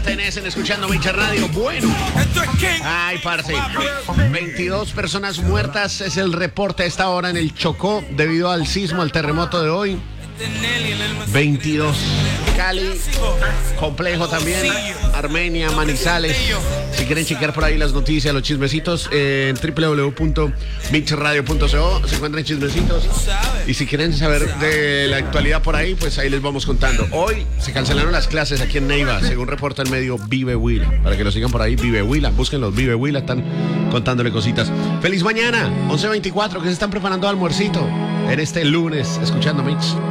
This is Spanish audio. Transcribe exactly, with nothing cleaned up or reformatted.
Tenesen escuchando Micha Radio. Bueno. Ay, parce. veintidós personas muertas es el reporte a esta hora en el Chocó debido al sismo, al terremoto de hoy. veintidós. Cali, complejo también. Armenia, Manizales. Si quieren chequear por ahí las noticias, los chismecitos, eh, en doble u doble u doble u punto mix radio punto co se encuentran chismecitos. Y si quieren saber de la actualidad por ahí, pues ahí les vamos contando. Hoy se cancelaron las clases aquí en Neiva, según reporta el medio Vive Huila. Para que lo sigan por ahí, Vive Huila. Búsquenlos, Vive Huila, están contándole cositas. ¡Feliz mañana! once veinticuatro, que se están preparando almuercito en este lunes, escuchando Mix.